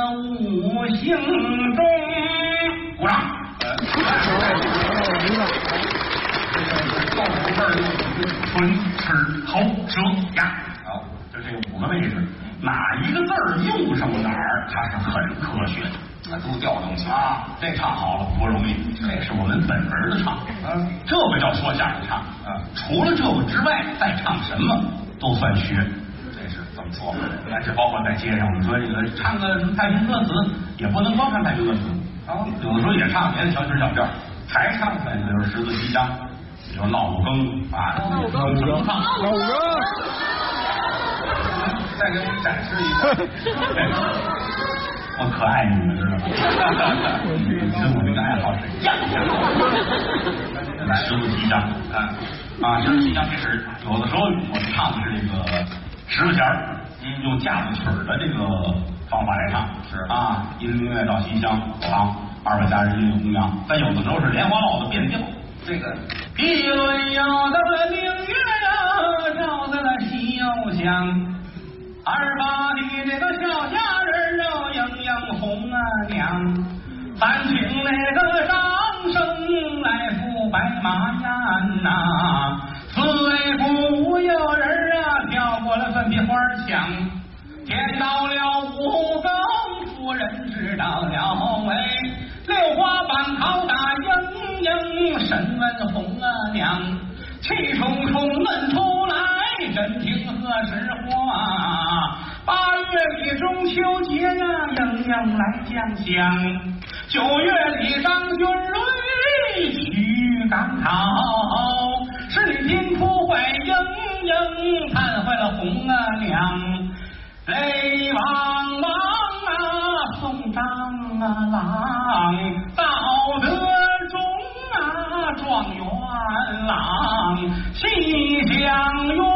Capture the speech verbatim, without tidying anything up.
五行中，鼓掌。豆腐字儿用唇、齿、头、舌、牙，好，就这五个位置，哪一个字儿用上哪儿，它是很科学的。啊，都调动起来啊！这唱好了不容易，这是我们本门的唱啊，这个叫说相声唱啊。除了这个之外，再唱什么都算学，这是怎么说？但是包括在街上，我们说这个唱个什么太平歌词，也不能光唱太平歌词啊，有的时候也唱别的小曲小调，还唱的就是十字吉祥，比如闹五更啊，闹五更怎么唱？闹五更，再给我们展示一下。我可爱你们，知道吗？跟我这个爱好是一样的。来，十字吉祥啊啊！十字吉祥这是有的时候我们唱的是这个十个弦儿，用架子曲儿的这个方法来唱，是啊，一零乐到西厢，啊，二百家人音弘扬。但有的时候是莲花落的变调，这个一轮摇的明月呀，照在了西游乡。二八的那个小家人啊，迎迎红啊娘，咱请那个张生来赴白马宴呐、啊，此为古有人啊，跳过了粉皮花墙，见到了五更夫人知道了喂，六花板靠打迎迎审问红啊娘，气冲冲问出来。真听何时话？八月里中秋节呀，迎迎来将相。九月里张君瑞去赶考，十里金铺会迎迎，看坏了红啊娘。泪汪汪啊，送张啊郎，道德中啊状元郎，西厢院。